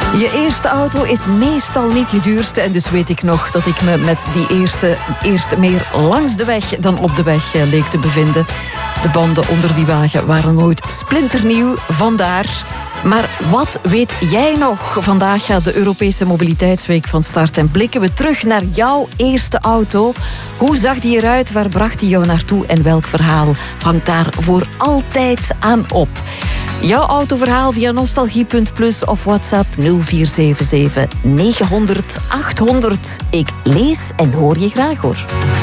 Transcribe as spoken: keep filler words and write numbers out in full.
Je eerste auto is meestal niet je duurste. En dus weet ik nog dat ik me met die eerste eerst meer langs de weg dan op de weg leek te bevinden. De banden onder die wagen waren nooit splinternieuw, vandaar. Maar wat weet jij nog? Vandaag gaat de Europese Mobiliteitsweek van start en blikken we terug naar jouw eerste auto. Hoe zag die eruit? Waar bracht die jou naartoe? En welk verhaal hangt daar voor altijd aan op? Jouw autoverhaal via nostalgie punt plus of WhatsApp nul vier zeven zeven negen honderd achthonderd. Ik lees en hoor je graag, hoor.